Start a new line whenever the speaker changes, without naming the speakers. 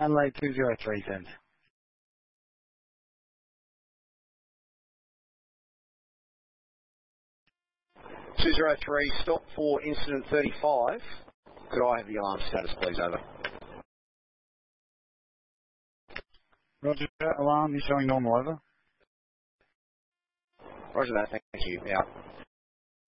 Adelaide 203 send.
203, stop for incident 35. Could I have the alarm status, please? Over.
Roger, alarm is showing normal, over.
Roger that, thank you. Out.